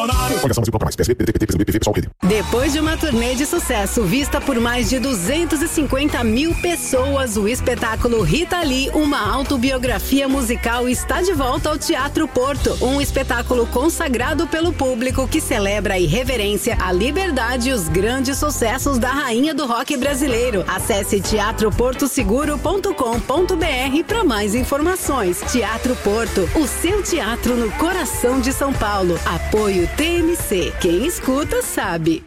Depois de uma turnê de sucesso vista por mais de 250 mil pessoas, o espetáculo Rita Lee, uma autobiografia musical, está de volta ao Teatro Porto. Um espetáculo consagrado pelo público que celebra a irreverência, a liberdade e os grandes sucessos da rainha do rock brasileiro. Acesse teatroportoseguro.com.br para mais informações. Teatro Porto, o seu teatro no coração de São Paulo. Apoio TMC. Quem escuta sabe.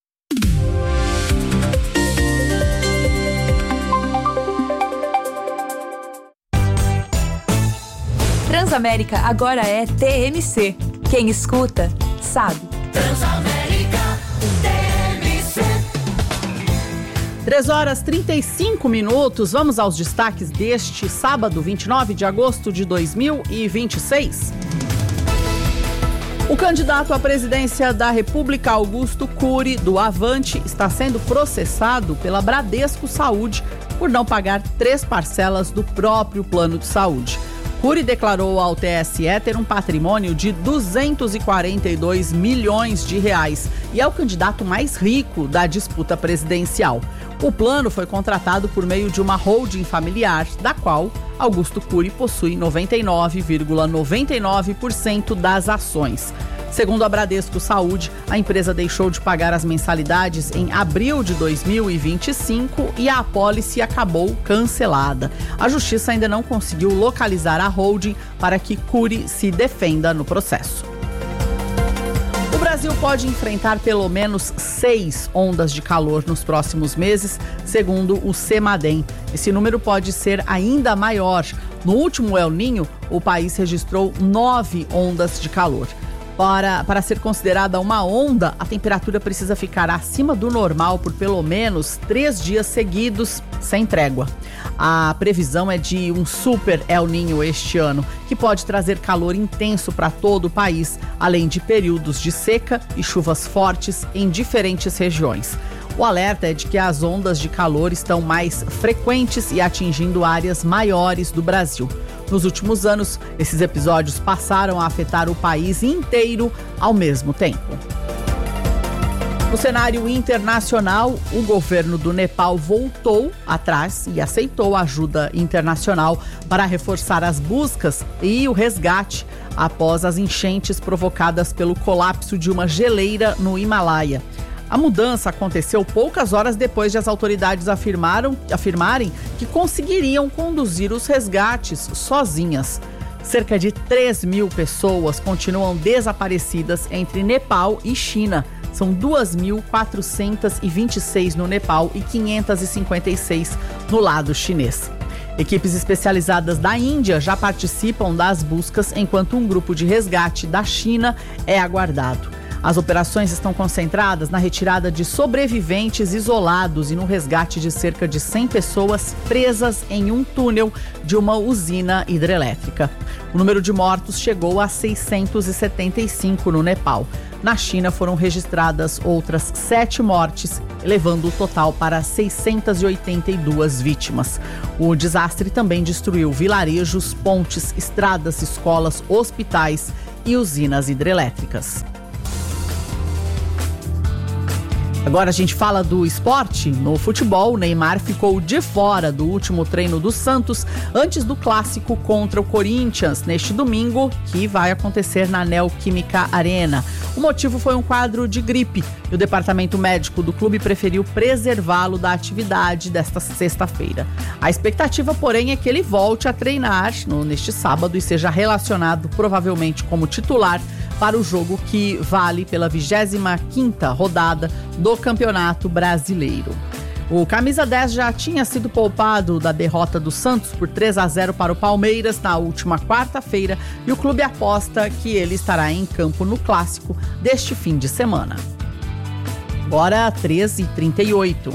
Transamérica agora é TMC. Quem escuta sabe. Transamérica TMC. 3h35. Vamos aos destaques deste sábado, 29 de agosto de 2026. O candidato à presidência da República, Augusto Cury, do Avante, está sendo processado pela Bradesco Saúde por não pagar 3 parcelas do próprio plano de saúde. Cury declarou ao TSE ter um patrimônio de 242 milhões de reais e é o candidato mais rico da disputa presidencial. O plano foi contratado por meio de uma holding familiar, da qual Augusto Cury possui 99,99% das ações. Segundo a Bradesco Saúde, a empresa deixou de pagar as mensalidades em abril de 2025 e a apólice acabou cancelada. A justiça ainda não conseguiu localizar a holding para que Cury se defenda no processo. O Brasil pode enfrentar pelo menos 6 ondas de calor nos próximos meses, segundo o CEMADEM. Esse número pode ser ainda maior. No último El Niño, o país registrou 9 ondas de calor. Para ser considerada uma onda, a temperatura precisa ficar acima do normal por pelo menos 3 dias seguidos, sem trégua. A previsão é de um super El Niño este ano, que pode trazer calor intenso para todo o país, além de períodos de seca e chuvas fortes em diferentes regiões. O alerta é de que as ondas de calor estão mais frequentes e atingindo áreas maiores do Brasil. Nos últimos anos, esses episódios passaram a afetar o país inteiro ao mesmo tempo. No cenário internacional, o governo do Nepal voltou atrás e aceitou ajuda internacional para reforçar as buscas e o resgate após as enchentes provocadas pelo colapso de uma geleira no Himalaia. A mudança aconteceu poucas horas depois de as autoridades afirmarem que conseguiriam conduzir os resgates sozinhas. Cerca de 3 mil pessoas continuam desaparecidas entre Nepal e China. São 2.426 no Nepal e 556 no lado chinês. Equipes especializadas da Índia já participam das buscas, enquanto um grupo de resgate da China é aguardado. As operações estão concentradas na retirada de sobreviventes isolados e no resgate de cerca de 100 pessoas presas em um túnel de uma usina hidrelétrica. O número de mortos chegou a 675 no Nepal. Na China foram registradas outras 7 mortes, elevando o total para 682 vítimas. O desastre também destruiu vilarejos, pontes, estradas, escolas, hospitais e usinas hidrelétricas. Agora a gente fala do esporte. No futebol, o Neymar ficou de fora do último treino do Santos antes do clássico contra o Corinthians, neste domingo, que vai acontecer na Neoquímica Arena. O motivo foi um quadro de gripe e o departamento médico do clube preferiu preservá-lo da atividade desta sexta-feira. A expectativa, porém, é que ele volte a treinar neste sábado e seja relacionado provavelmente como titular para o jogo que vale pela 25ª rodada do Campeonato Brasileiro. O camisa 10 já tinha sido poupado da derrota do Santos por 3-0 para o Palmeiras na última quarta-feira e o clube aposta que ele estará em campo no clássico deste fim de semana. Agora 13h38.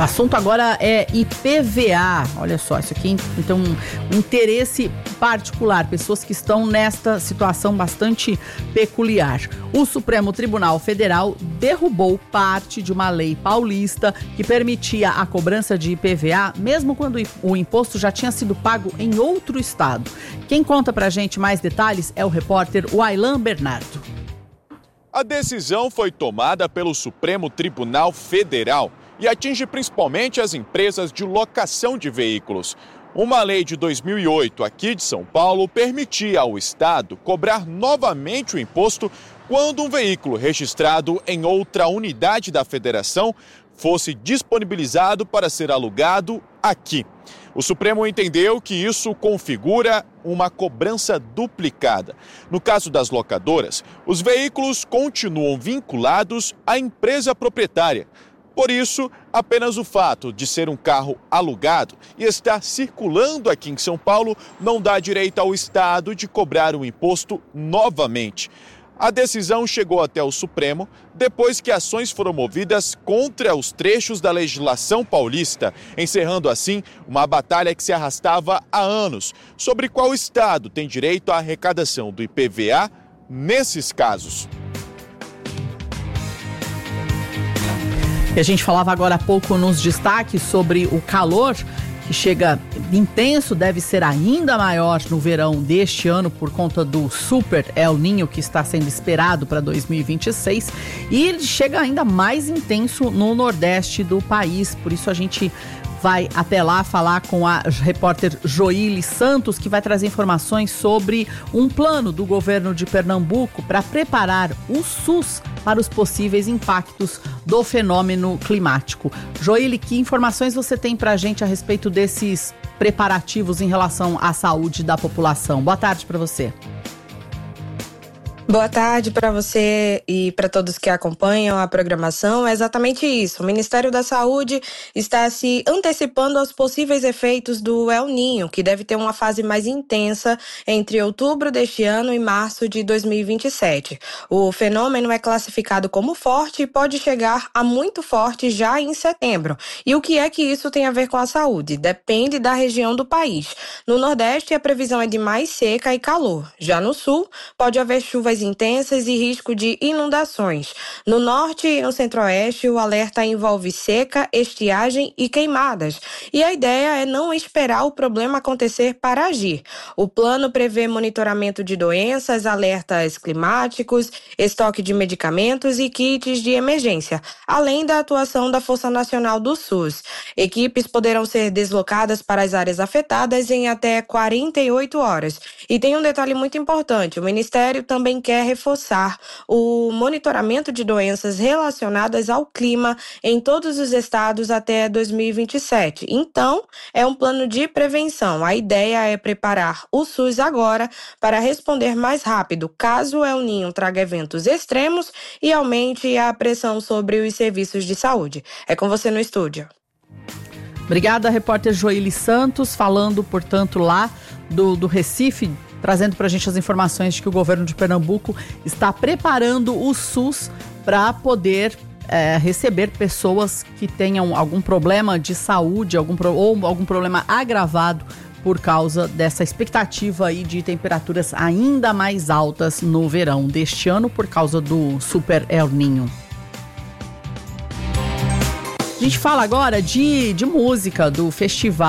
O assunto agora é IPVA. Olha só, isso aqui então um interesse particular, pessoas que estão nesta situação bastante peculiar. O Supremo Tribunal Federal derrubou parte de uma lei paulista que permitia a cobrança de IPVA, mesmo quando o imposto já tinha sido pago em outro estado. Quem conta pra gente mais detalhes é o repórter Wailan Bernardo. A decisão foi tomada pelo Supremo Tribunal Federal e atinge principalmente as empresas de locação de veículos. Uma lei de 2008 aqui de São Paulo permitia ao Estado cobrar novamente o imposto quando um veículo registrado em outra unidade da federação fosse disponibilizado para ser alugado aqui. O Supremo entendeu que isso configura uma cobrança duplicada. No caso das locadoras, os veículos continuam vinculados à empresa proprietária. Por isso, apenas o fato de ser um carro alugado e estar circulando aqui em São Paulo não dá direito ao Estado de cobrar o imposto novamente. A decisão chegou até o Supremo depois que ações foram movidas contra os trechos da legislação paulista, encerrando assim uma batalha que se arrastava há anos sobre qual estado tem direito à arrecadação do IPVA nesses casos. E a gente falava agora há pouco nos destaques sobre o calor que chega intenso, deve ser ainda maior no verão deste ano por conta do Super El Niño que está sendo esperado para 2026 e ele chega ainda mais intenso no nordeste do país, por isso a gente vai até lá falar com a repórter Joíli Santos, que vai trazer informações sobre um plano do governo de Pernambuco para preparar o SUS para os possíveis impactos do fenômeno climático. Joíli, que informações você tem para a gente a respeito desses preparativos em relação à saúde da população? Boa tarde para você. Boa tarde para você e para todos que acompanham a programação. É exatamente isso. O Ministério da Saúde está se antecipando aos possíveis efeitos do El Niño, que deve ter uma fase mais intensa entre outubro deste ano e março de 2027. O fenômeno é classificado como forte e pode chegar a muito forte já em setembro. E o que é que isso tem a ver com a saúde? Depende da região do país. No Nordeste, a previsão é de mais seca e calor. Já no Sul, pode haver chuvas intensas e risco de inundações. No Norte e no Centro-Oeste, o alerta envolve seca, estiagem e queimadas. E a ideia é não esperar o problema acontecer para agir. O plano prevê monitoramento de doenças, alertas climáticos, estoque de medicamentos e kits de emergência, além da atuação da Força Nacional do SUS. Equipes poderão ser deslocadas para as áreas afetadas em até 48 horas. E tem um detalhe muito importante, o Ministério também quer reforçar o monitoramento de doenças relacionadas ao clima em todos os estados até 2027. Então, é um plano de prevenção. A ideia é preparar o SUS agora para responder mais rápido, caso o El Niño traga eventos extremos e aumente a pressão sobre os serviços de saúde. É com você no estúdio. Obrigada, repórter Joíli Santos, falando, portanto, lá do Recife, trazendo para a gente as informações de que o governo de Pernambuco está preparando o SUS para poder receber pessoas que tenham algum problema de saúde, ou algum problema agravado por causa dessa expectativa aí de temperaturas ainda mais altas no verão deste ano por causa do Super El Niño. A gente fala agora de música, do festival